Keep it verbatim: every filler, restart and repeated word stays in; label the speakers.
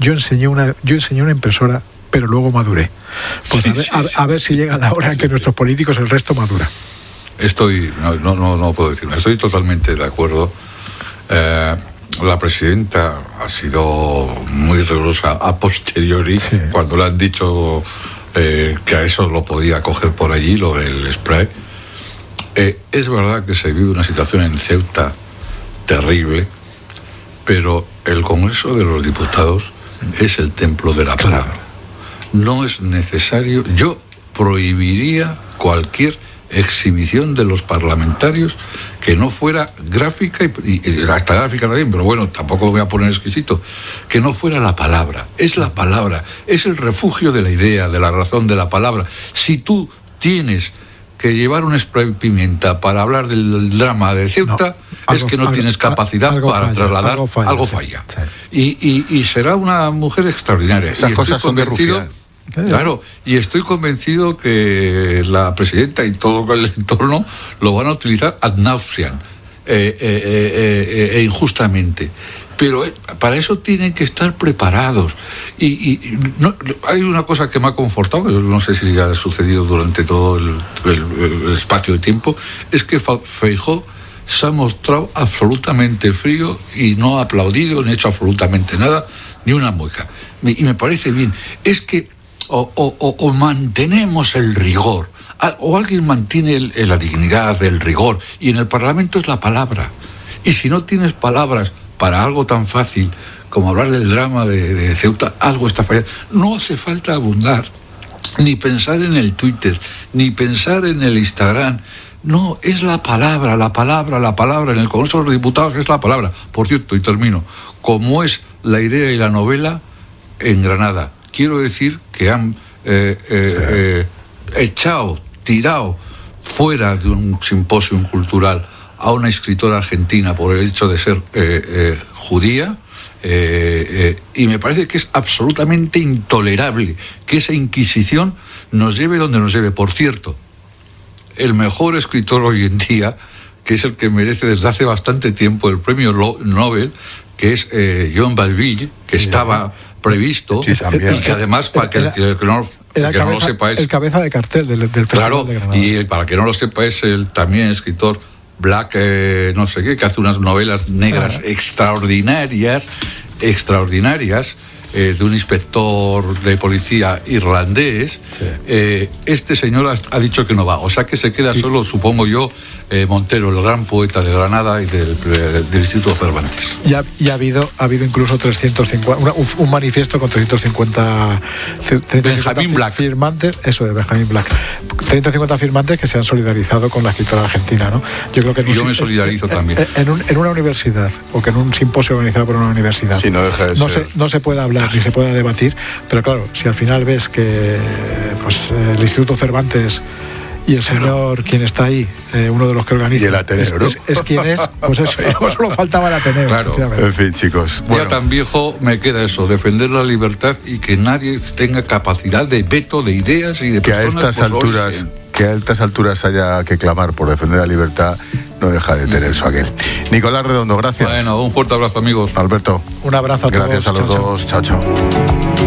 Speaker 1: yo enseñé una, yo enseñé una impresora, pero luego maduré. Pues sí, a, ver, sí, sí. A, a ver si llega la hora en que nuestros políticos el resto madura.
Speaker 2: Estoy, no, no, no, no puedo decirme, estoy totalmente de acuerdo. Eh, la presidenta ha sido muy rigurosa a posteriori, sí. Cuando le han dicho eh, que a eso lo podía coger por allí, lo del spray. Eh, es verdad que se vive una situación en Ceuta terrible, pero el Congreso de los Diputados es el templo de la palabra. No es necesario, yo prohibiría cualquier exhibición de los parlamentarios que no fuera gráfica, y, y hasta gráfica también, pero bueno, tampoco voy a poner exquisito, que no fuera la palabra. Es la palabra, es el refugio de la idea, de la razón, de la palabra. Si tú tienes que llevar un spray pimienta para hablar del drama de Ceuta, no, es algo, que no algo, tienes capacidad para falla, trasladar, algo falla. Algo falla. Sí, sí. Y, y, y será una mujer extraordinaria.
Speaker 3: Esas
Speaker 2: y
Speaker 3: cosas son de rufián.
Speaker 2: Claro, y estoy convencido que la presidenta y todo el entorno lo van a utilizar ad nauseam, eh, eh, eh, eh, e injustamente. Pero para eso tienen que estar preparados. Y, y no, hay una cosa que me ha confortado, no sé si ha sucedido durante todo el, el, el espacio de tiempo, es que Feijóo se ha mostrado absolutamente frío y no ha aplaudido, ni hecho absolutamente nada, ni una mueca. Y me parece bien. Es que o, o, o mantenemos el rigor, o alguien mantiene el, la dignidad, el rigor, y en el Parlamento es la palabra. Y si no tienes palabras para algo tan fácil como hablar del drama de, de Ceuta, algo está fallando. No hace falta abundar, ni pensar en el Twitter, ni pensar en el Instagram. No, es la palabra, la palabra, la palabra. En el Congreso de los Diputados es la palabra. Por cierto, y termino, como es la idea y la novela en Granada. Quiero decir que han eh, eh, sí. eh, echado, tirado fuera de un simposio cultural a una escritora argentina por el hecho de ser eh, eh, judía, eh, eh, y me parece que es absolutamente intolerable que esa Inquisición nos lleve donde nos lleve. Por cierto, el mejor escritor hoy en día, que es el que merece desde hace bastante tiempo el premio Nobel, que es eh, John Balbille, que sí, estaba previsto,
Speaker 3: sí,
Speaker 2: y que además, para que el que, que no...
Speaker 1: Era
Speaker 2: que
Speaker 1: cabeza,
Speaker 2: no lo sepa es,
Speaker 1: el cabeza de cartel del, del Festival
Speaker 2: claro,
Speaker 1: de Granada.
Speaker 2: Y para que no lo sepa es el también escritor Black, eh, no sé qué, que hace unas novelas negras ah. extraordinarias, extraordinarias, eh, de un inspector de policía irlandés. Sí. Eh, este señor ha, ha dicho que no va, o sea que se queda sí. solo, supongo yo, eh, Montero, el gran poeta de Granada y del, del Instituto Cervantes.
Speaker 1: Y ha, y ha habido ha habido incluso trescientos cincuenta, una, un, un manifiesto con trescientos cincuenta,
Speaker 2: Benjamín Black.
Speaker 1: Firmantes, eso de Benjamín Black. trescientos cincuenta firmantes que se han solidarizado con la escritora argentina, ¿no? Yo creo que
Speaker 2: y yo un, me solidarizo
Speaker 1: en,
Speaker 2: también.
Speaker 1: En, en, un, en una universidad, o que en un simposio organizado por una universidad,
Speaker 3: sí, no, deja de
Speaker 1: no,
Speaker 3: ser.
Speaker 1: se, no se puede hablar ni se puede debatir, pero claro, si al final ves que pues el Instituto Cervantes y el señor, quien está ahí, eh, uno de los que organiza,
Speaker 3: y el Ateneo,
Speaker 1: es,
Speaker 3: ¿no?
Speaker 1: es, es quien es, pues eso, solo faltaba el Ateneo.
Speaker 2: Claro.
Speaker 3: En fin, chicos. Bueno.
Speaker 2: Ya tan viejo me queda eso, defender la libertad y que nadie tenga capacidad de veto de ideas y de
Speaker 3: que
Speaker 2: personas.
Speaker 3: A estas alturas,
Speaker 2: origen.
Speaker 3: que a estas alturas haya que clamar por defender la libertad, no deja de tener eso aquel. Nicolás Redondo, gracias.
Speaker 2: Bueno, un fuerte abrazo, amigos.
Speaker 3: Alberto.
Speaker 1: Un abrazo a
Speaker 3: gracias
Speaker 1: todos.
Speaker 3: Gracias a los
Speaker 1: chao,
Speaker 3: dos. Chao, chao.